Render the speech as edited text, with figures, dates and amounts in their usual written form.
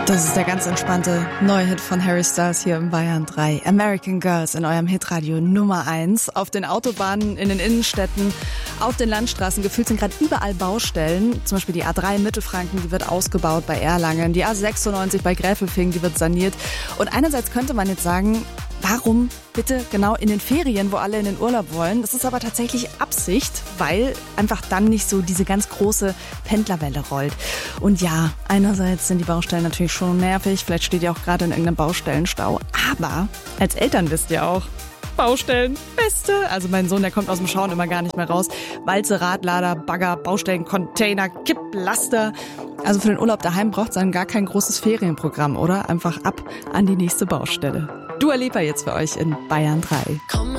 Das ist der ganz entspannte neue Hit von Harry Styles hier im Bayern 3. American Girls in eurem Hitradio Nummer 1. Auf den Autobahnen, in den Innenstädten, auf den Landstraßen. Gefühlt sind gerade überall Baustellen. Zum Beispiel die A3 in Mittelfranken, die wird ausgebaut bei Erlangen. Die A96 bei Gräfelfing, die wird saniert. Und einerseits könnte man jetzt sagen, warum bitte genau in den Ferien, wo alle in den Urlaub wollen? Das ist aber tatsächlich Absicht, weil einfach dann nicht so diese ganz große Pendlerwelle rollt. Und ja, einerseits sind die Baustellen natürlich schon nervig. Vielleicht steht ihr auch gerade in irgendeinem Baustellenstau. Aber als Eltern wisst ihr auch, Baustellen, Beste. Also mein Sohn, der kommt aus dem Schauen immer gar nicht mehr raus. Walze, Radlader, Bagger, Baustellen, Container, Kipplaster. Also für den Urlaub daheim braucht es dann gar kein großes Ferienprogramm, oder? Einfach ab an die nächste Baustelle. Dua Lipa jetzt für euch in Bayern 3.